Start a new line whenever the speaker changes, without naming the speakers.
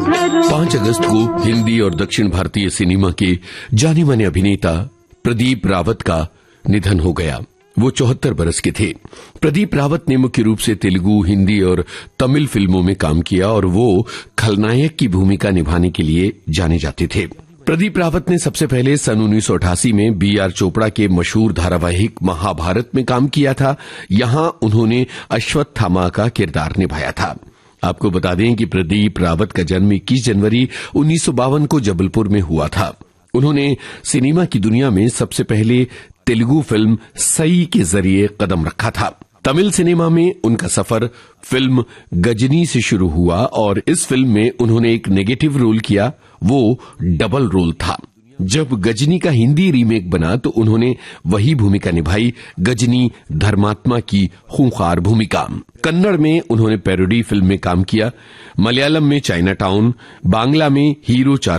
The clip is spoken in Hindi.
5 अगस्त को हिंदी और दक्षिण भारतीय सिनेमा के जाने माने अभिनेता प्रदीप रावत का निधन हो गया। वो 74 बरस के थे। प्रदीप रावत ने मुख्य रूप से तेलुगु, हिंदी और तमिल फिल्मों में काम किया और वो खलनायक की भूमिका निभाने के लिए जाने जाते थे। प्रदीप रावत ने सबसे पहले सन 1988 में B.R. चोपड़ा के मशहूर धारावाहिक महाभारत में काम किया था। यहां उन्होंने अश्वत्थामा का किरदार निभाया था। आपको बता दें कि प्रदीप रावत का जन्म 21 जनवरी 1952 को जबलपुर में हुआ था। उन्होंने सिनेमा की दुनिया में सबसे पहले तेलुगु फिल्म सई के जरिए कदम रखा था। तमिल सिनेमा में उनका सफर फिल्म गजनी से शुरू हुआ और इस फिल्म में उन्होंने एक नेगेटिव रोल किया, वो डबल रोल था। जब गजनी का हिंदी रीमेक बना तो उन्होंने वही भूमिका निभाई, गजनी धर्मात्मा की खूंखार भूमिका। कन्नड़ में उन्होंने पैरोडी फिल्म में काम किया, मलयालम में चाइना टाउन, बांग्ला में हीरो 4